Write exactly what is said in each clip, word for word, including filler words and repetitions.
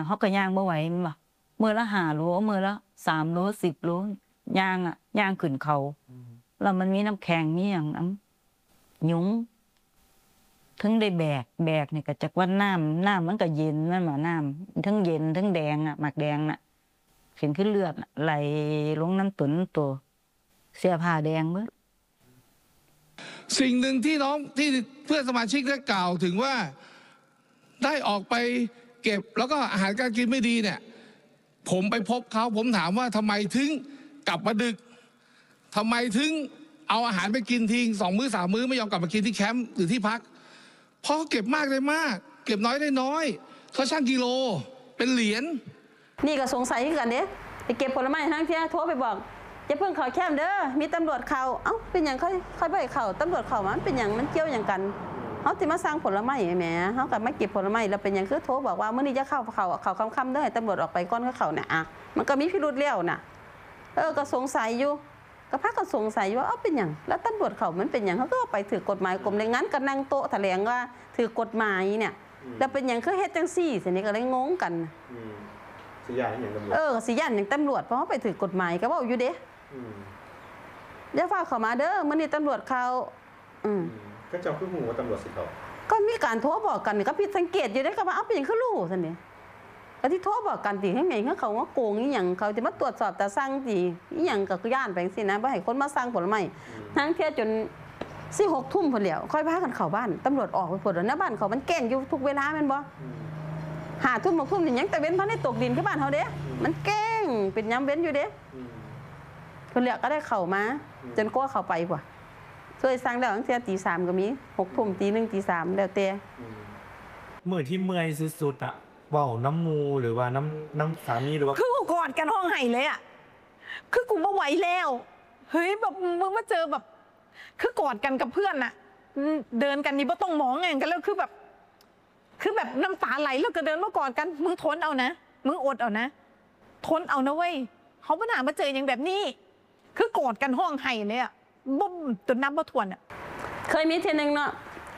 เขาก็ย่างบ่ไหวมันบ่มือละห้าโลมือละสามโลสิบโลย่างอ่ะย่างขึ้นเขาแล้วมันมีน้ำแข็งมีอย่างน้ำยุ้งถึงได้แบกแบกนี่ก็จากว่าน้ำน้ำมันก็เย็นนั่นหมอน้ำทั้งเย็นทั้งแดงอ่ะหมักแดงน่ะเห็นขึ้นเลือดไหลลงน้ำตุ่นตัวเสื้อผ้าแดงเบิดสิ่งหนึ่งที่น้องที่เพื่อนสมาชิกได้กล่าวถึงว่าได้ออกไปเก็บแล้วก็อาหารการกินไม่ดีเนี่ยผมไปพบเขาผมถามว่าทำไมถึงกลับมาดึกทำไมถึงเอาอาหารไปกินทิ้งสองมื้อสามมื้อไม่ยอมกลับมากินที่แคมป์หรือที่พักเพราะเก็บมากได้มากเก็บน้อยได้น้อยเขาช่างกิโลเป็นเหรียญนี่ก็สงสัยกันเด้ไปเก็บผลไม้ทั้งที่โทรไปบอกจะเพิ่งเขาแคมป์เด้อมีตำรวจเขาเอ้าเป็นอย่างค่อยค่อยไปเขาตำรวจเขามันเป็นอย่างมันเกี่ยวอย่างกันเขาจะมาสร้างผลไม้แหมเขากับมาเก็บผลไม้แล้วเป็นอย่างคือโทรบอกว่าเมื่อนี้จะเข้าเขาเขาคำคำเด้อให้ตำรวจออกไปก้อนเขาเนี่ยอ่ะมันก็มีพิรุธเลี้ยวน่ะเออก็สงสัยอยู่ก็พักก็สงสัยว่าเอ้าเป็นอย่างแล้วตำรวจเขามันเป็นอย่างเขาก็ไปถือกฎหมายกรมแรงงานก็นั่งโต๊ะแถลงว่าถือกฎหมายเนี่ยแล้วเป็นอย่างคือเฮ็ดจังซี่สินี่ก็เลยงงกันสิยานอย่างตำรวจเออสิยานอย่างตำรวจเพราะเขาไปถือกฎหมายก็บอกอยู่เด้เดี๋ยวฝากเขามาเด้อเมื่อนี้ตำรวจเขาอืมก็เจ้าคือหูว่าตำรวจสิเขาก็มีการโทรบอกกันก็ผิดสังเกตอยู่ได้ก็ว่าเอาเป็นอย่างคือรู้สินี่ก็ที่โทรบอกกันสิให้ไงเขาว่าโกงนี่อย่างเขาจะมาตรวจสอบแต่สั่งสินี่อย่างกับย่านไปสินะว่าให้คนมาสั่งผลไม้ทั้งเที่ยจนสี่หกทุ่มพอแล้วค่อยพากันเข้าบ้านตำรวจออกไปผลแล้วนะบ้านเขามันแกล้งอยู่ทุกเวลาแม่นบ่หาทุ่มหกทุ่มนี่ยังแต่เว้นพันได้ตกดินที่บ้านเขาเด้มันแกล้งเป็นย้ำเว้นอยู่เด้คนเหลือก็ได้เข่ามาจนกลัวเข้าไปกว่าเคยสั่งแล้วตั้งแต่ตีสามก็มีหกทุ่มตีหนึ่งตีสามแล้วแต่เมื่อที่เมื่อยสุดๆอะเว้าน้ำมูหรือว่าน้ำน้ำสามีหรือว่าคือกูกอดกันห้องไห้เลยอะคือกูไม่ไหวแล้วเฮ้ยแบบมึงมาเจอแบบคือกอดกันกับเพื่อนน่ะเดินกันนี่ไม่ต้องมองไงกันแล้วคือแบบคือแบบน้ำตาไหลแล้วก็เดินมากอดกันมึงทนเอานะมึงอดเอานะทนเอานะเว้ยเขาไม่น่ามาเจออย่างแบบนี้คือกอดกันห้องไห้เลยอะบ่มจนน้ำบ่ทวนอะเคยมีทีนึงเนาะ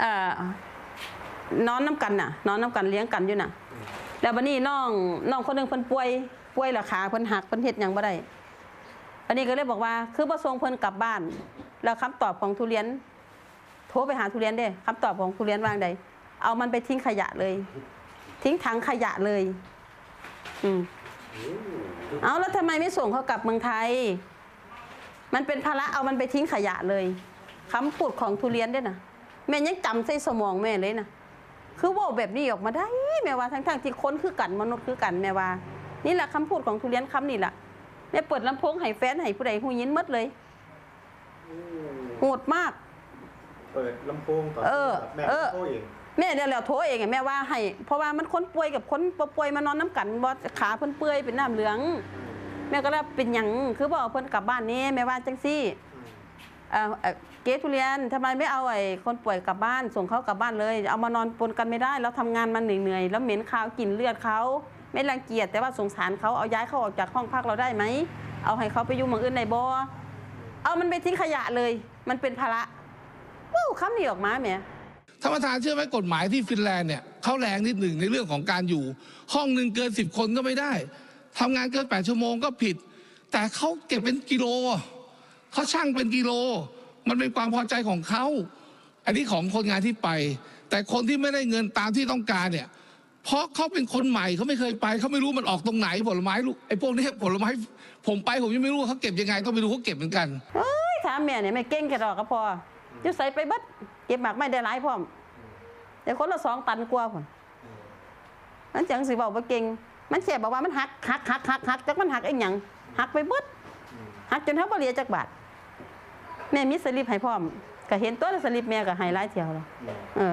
นอนน้ำกันน่ะนอนน้ำกันเลี้ยงกันอยู่น่ะแล้ววันนี้น้องน้องคนหนึ่งเพิ่นป่วยป่วยราคาเพิ่นหักเพิ่นเฮ็ดหยังบ่ได้วันนี้ก็เลยบอกว่าคือบ่ส่งเพิ่นกลับบ้านแล้วคำตอบของทุเรียนโทรไปหาทุเรียนเด้คำตอบของทุเรียนว่าไงเอามันไปทิ้งขยะเลยทิ้งถังขยะเลยอืมเอาแล้วทำไมไม่ส่งเขากลับเมืองไทยมันเป็นภาระเอามันไปทิ้งขยะเลยคำพูดของทุเรียนด้วยนะแม่ยังจำใส่สมองแม่เลยนะคือว่าแบบนี้ออกมาได้แม่ว่าทั้งๆที่คนคือกันมนุษย์คือกันแม่ว่านี่แหละคำพูดของทุเรียนคำนี่แหละแม่เปิดลำโพงให้แฟนให้ผู้ใดหูยินมัดเลยโหดมากเปิดลำโพงตอนแม่โทรเองแม่เดี๋ยวแล้วโทรเองแม่ว่าให้เพราะว่ามันคนป่วยกับคนป่วยมานอนน้ำกันบอขาเพิ่นเปื่อยเป็นน้ำเหลืองแม่ก็เลยเป็นอย่างคือบอกเพิ่นกลับบ้านนี้แม่ว่าจังซี่เกทุเรียนทำไมไม่เอาไอ้คนป่วยกลับบ้านส่งเขากลับบ้านเลยเอามานอนปนกันไม่ได้แล้วทำงานมันเหนื่อยๆแล้วเหม็นคาวกลิ่นเลือดเขาไม่รังเกียจแต่ว่าสงสารเขาเอาย้ายเขาออกจากห้องพักเราได้ไหมเอาให้เขาไปอยู่เมืองอื่นในบ่เอามันไปทิ้งขยะเลยมันเป็นภาระวู้คำนี้ออกมาแม่ท่านประธานเชื่อไหมกฎหมายที่ฟินแลนด์เนี่ยเขาแรงนิดหนึ่งในเรื่องของการอยู่ห้องหนึ่งเกินสิบคนก็ไม่ได้ทำงานเกินแปดชั่วโมงก็ผิดแต่เขาเก็บเป็นกิโลเขาช่างเป็นกิโลมันเป็นความพอใจของเขาอันนี้ของคนงานที่ไปแต่คนที่ไม่ได้เงินตามที่ต้องการเนี่ยเพราะเขาเป็นคนใหม่เขาไม่เคยไปเขาไม่รู้มันออกตรงไหนผลไม้ลูกไอ้พวกนี้ผลไม้ผมไปผมยังไม่รู้เขาเก็บยังไงต้องไปดูเขาเก็บเหมือนกันเฮ้ยถามแม่เนี่ยไม่เก่งแค่ดอกก็พอจะใส่ไปบัดเก็บหมากไม่ได้หลายพร้อมแต่คนละสองตันกว่าผมนั่นจังสิบอกว่าเก่งมันแค่บอกว่ามันหักหักหักหักหักจากมันหักไอ้หยังหักไปบัดหักจนเขาบริเวณจากบาทแม่มีสลิปให้พร้อมก็เห็นตัวสลิปแม่ก็ให้หลายเที่ยวแล้วเออ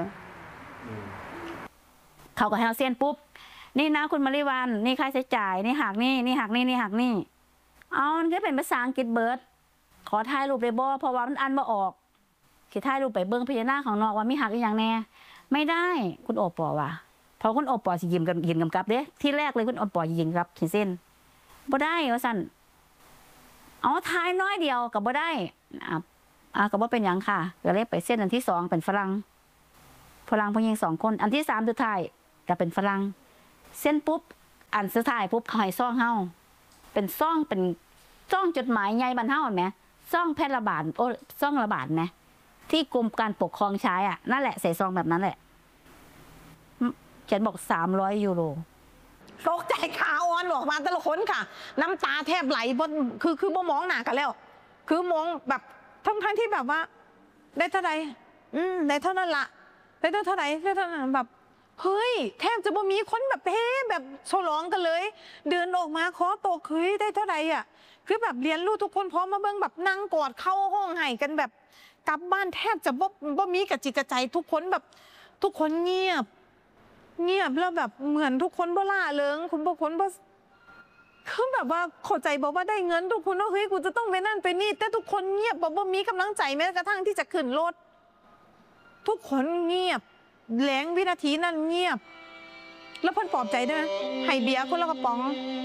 เขาก็ให้เอาเส้นปุ๊บนี่นะคุณมาริวันนี่ค่าใช้จ่ายนี่หักนี่นี่หักนี่นี่หักนี่เอามันก็เป็นภาษาอังกฤษเบิร์ดขอถ่ายรูปได้บ่เพราะว่ามันอันบ่ออกขีดถ่ายรูปไปเบิ้งพญานาคของนอกว่ามีหักอย่างแน่ไม่ได้คุณโอปอว่ะพอคุณโอปอสิยิ้มกันยินกำกับเด้ที่แรกเลยคุณโอปอยิงครับขีดเส้นบ่ได้ว่าสั่นเอาถ่ายน้อยเดียวกับบ่ได้อ่ะอ่ะก็บ่เป็นหยังค่ะก็เลยไปเส้นอันที่สองเป็นฝรั่งฝรั่งผู้หญิงสองคนอันที่สามสุดท้ายก็เป็นฝรั่งเส้นปุ๊บอันสุดท้ายปุ๊บเขาให้ซ่องเฮาเป็นซ่องเป็นซ่องจดหมายใหญ่บรรเทาไหมซ่องแพทย์ระบาดโอ้ซ่องระบาดไหมที่กรมการปกครองใช้อ่ะนั่นแหละใส่ซองแบบนั้นแหละเขียนบอกสามร้อยยูโรตกใจขาอ่อนบอกมาแต่ละคนค่ะ น้ำตาแทบไหลบนคือคือบ่มองหนากันแล้ว คือมองแบบทั้งทั้งที่แบบว่า ได้เท่าไหร่อืมได้เท่านั้นละได้เท่าไหร่ได้เท่านั้นแบบเฮ้ยแทบจะบ่มีคนแบบเฮ้แบบฉลองกันเลย เดินออกมาขอตกเฮ้ยได้เท่าไหร่อ่ะคือแบบเรียนรู้ทุกคนพร้อมมาเบิ่งแบบนั่งกอดเข้าห้องไห้กันแบบกลับบ้านแทบจะบ่บ่มีกระจิกกระใจทุกคนแบบทุกคนเงียบ เงียบแล้วแบบเหมือนทุกคนบ่ล่าเริงคุณบางคนบ่คือแบบว่าเข้าใจบอกว่าได้เงินทุกคนว่าเฮ้ยกูจะต้องไปนั่นไปนี่แต่ทุกคนเงียบบอกว่ามีกำลังใจแม้กระทั่งที่จะขึ้นรถทุกคนเงียบแหลงวินาทีนั้นเงียบ แล้วเพิ่นปลอบใจด้วยนะให้เบียร์คนละกระป๋อง